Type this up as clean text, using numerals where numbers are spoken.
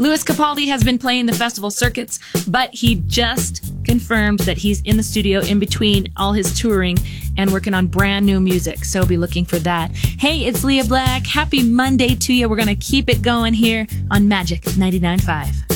Louis Capaldi has been playing the festival circuits, but he just confirmed that he's in the studio in between all his touring and working on brand new music. So be looking for that. Hey, it's Leah Black. Happy Monday to you. We're going to keep it going here on Magic 99.5.